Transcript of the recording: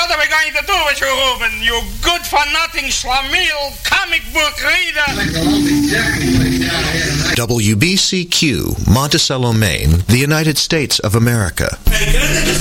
What are we going to do with you, Reuben? You good-for-nothing schlemiel comic book reader. WBCQ, Monticello, Maine, the United States of America.